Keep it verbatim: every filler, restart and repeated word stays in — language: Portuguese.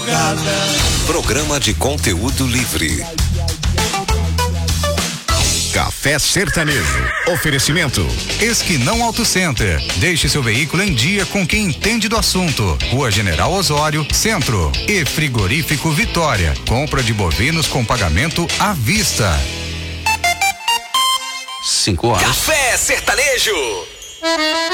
Programa de conteúdo livre. Café Sertanejo. Oferecimento Esquinão Auto Center. Deixe seu veículo em dia com quem entende do assunto. Rua General Osório, Centro. E Frigorífico Vitória. Compra de bovinos com pagamento à vista. Cinco horas. Café Sertanejo.